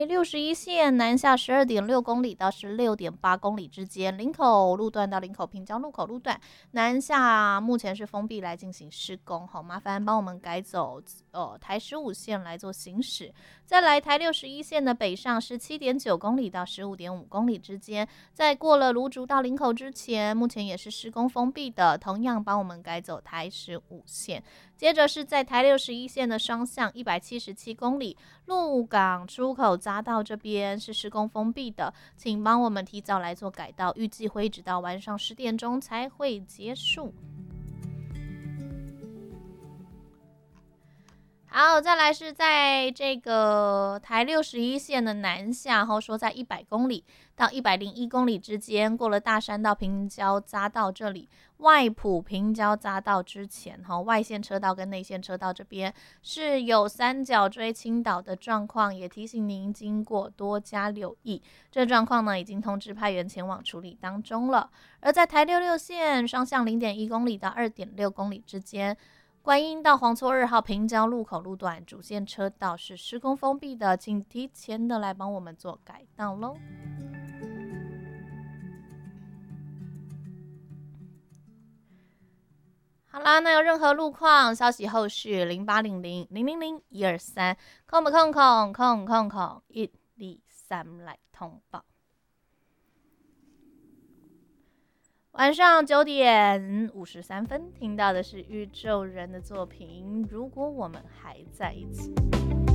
61线南下12.6公里到16.8公里之间，林口路段到林口平交路口路段南下目前是封闭来进行施工，好，麻烦帮我们改走台15线来做行驶。再来台61线的北上17.9公里到15.5公里之间，在过了芦竹到林口之前，目前也是施工封闭的，同样帮我们改走台15线。接着是在台61线的双向177公里，鹿港出口匝道这边是施工封闭的，请帮我们提早来做改道，预计会直到晚上10点钟才会结束。好，再来是在这个台61线的南下，后说在100公里到101公里之间，过了大山到平交匝道这里，外埔平交匝道之前，外线车道跟内线车道这边是有三角锥倾倒的状况，也提醒您经过多加留意。这状况呢，已经通知派员前往处理当中了。而在台66线双向0.1公里到2.6公里之间，观音到黄厝2号平交路口路段主线车道是施工封闭的，请提前的来帮我们做改道咯。好啦，那有任何路况消息后续0800000123空123来通报。晚上9点53分，听到的是宇宙人的作品《如果我们还在一起》。